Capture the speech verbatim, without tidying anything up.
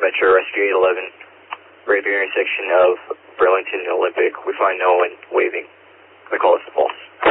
Metro Rescue eight eleven, right at the intersection of Burlington and Olympic. We find no one waving. The call is false.